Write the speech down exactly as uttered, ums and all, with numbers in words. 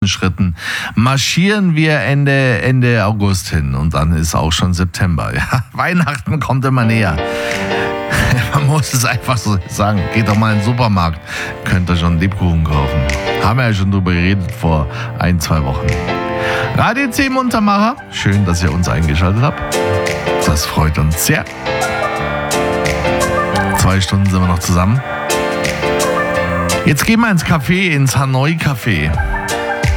Schritten marschieren wir Ende, Ende August hin und dann ist auch schon September. Ja, Weihnachten kommt immer näher. Man muss es einfach so sagen. Geht doch mal in den Supermarkt. Könnt ihr schon Lebkuchen kaufen. Haben wir ja schon drüber geredet vor ein, zwei Wochen. Radio C Muntermacher. Schön, dass ihr uns eingeschaltet habt. Das freut uns sehr. Zwei Stunden sind wir noch zusammen. Jetzt gehen wir ins Café, ins Hanoi Café.